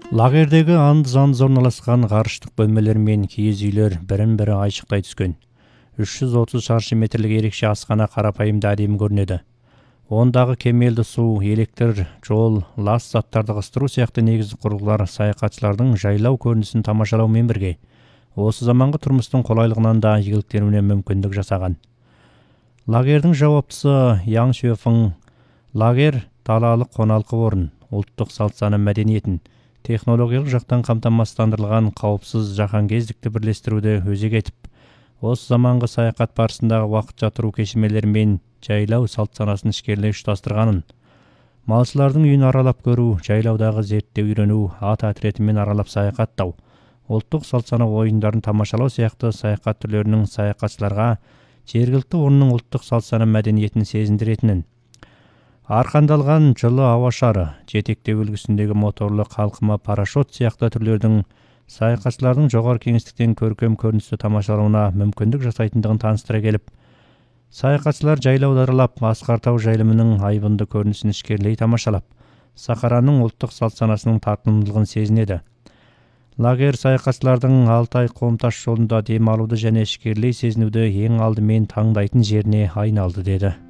Лагердегі анд-заңсыз орналасқан ғарыштық бөлмелер мен киіз үйлер бірін-бірі айшықтай түскен. 330 шаршы метрлік ерекше асхана қарапайым да әдемі көрінеді. Ондағы кемелді су, электр, жол, лас заттарды ығыстыру сияқты негізгі құрылғылар саяхатшылардың жайлау көрінісін тамашалаумен бірге, осы заманғы тұрмыстың қолайлығынан да игіліктенуіне мүмкіндік жасаған. Лагердің жауаптысы Яң Шуефың, лагер далалық қоналқы орын, ұлттық салт-сана мәдениетін, технологиялық жақтан қамтамасыздандырылған қауіпсіз жаһанкездікті бірлестіруді өзек етіп, осы заманғы саяхат барысындағы уақытша тұру кешірмелері мен жайлау салт-санасын ішкерлей ұштастырғанын, малшылардың үйін аралап көру, жайлаудағы зерттеу үйрену, ат әтіретімен аралап саяхаттау, ұлттық салт-сана ойындарын тамашалау сияқты саяхат түрлерінің саяхатшыларға жергілікті орынның ұлттық салт-сана мәдениетін сезіндіретінін, арқандалған жылы ауа шары, жетектеу үлгісіндегі моторлы қалқыма парашют сияқты түрлердің саяхатшылардың жоғары кеңістіктен көркем көріністі тамашалауына мүмкіндік жасайтындығын таныстыра келіп, саяхатшылар жайлауды аралап, Асқар-тау жайылымының айбынды көрінісін ішкерлей тамашалап, Сахараның ұлттық салт-санасының тартымдылығын сезінеді. Лагер саяхатшылардың Алтай-Қом тас жолында демалуды және ішкерлей сезінуді ең алдымен таңдайтын жеріне айналды деді.